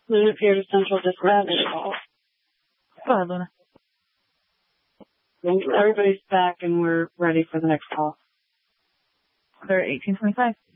Luna Pier to Central Dispatch. Go ahead, Luna. Everybody's back and we're ready for the next call. They're 1825.